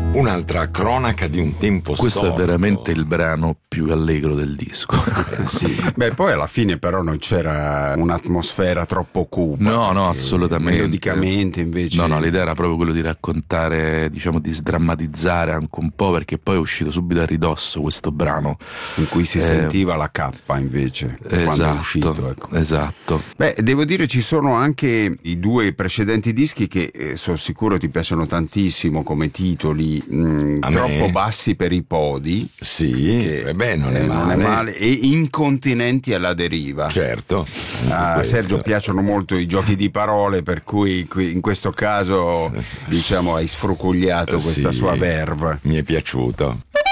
Un'altra cronaca di un tempo Questo storico. è veramente il brano più allegro del disco. Sì. Beh, poi alla fine però non c'era un'atmosfera troppo cupa. No, assolutamente. Melodicamente invece. No, l'idea era proprio quello di raccontare, diciamo, di sdrammatizzare anche un po', perché poi è uscito subito a ridosso questo brano. In cui si sentiva la K invece, quando è uscito. Ecco. Esatto. Beh, devo dire ci sono anche i due precedenti dischi che sono sicuro ti piacciono tantissimo come titoli, troppo bassi per i podi. Sì, che, non è male. E incontinenti alla deriva. Certo. A Sergio piacciono molto i giochi di parole, per cui in questo caso diciamo hai sfrucugliato questa sua verve. Mi è piaciuto.